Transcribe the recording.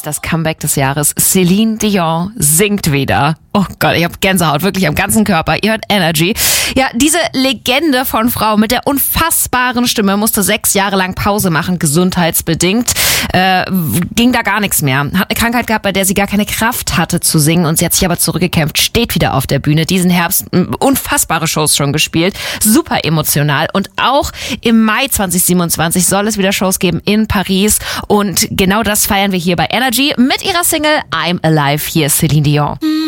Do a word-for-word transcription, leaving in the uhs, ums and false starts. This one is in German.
ist das Comeback des Jahres. Celine Dion singt wieder. Oh Gott, ich habe Gänsehaut, wirklich am ganzen Körper. Ihr hört Energy. Ja, diese Legende von Frau mit der unfassbaren Stimme musste sechs Jahre lang Pause machen, gesundheitsbedingt. Äh, ging da gar nichts mehr. Hat eine Krankheit gehabt, bei der sie gar keine Kraft hatte zu singen und sie hat sich aber zurückgekämpft, steht wieder auf der Bühne. Diesen Herbst unfassbare Shows schon gespielt, super emotional und auch im Mai zwanzig siebenundzwanzig soll es wieder Shows geben in Paris und genau das feiern wir hier bei Energy mit ihrer Single I'm Alive. Hier ist Celine Dion.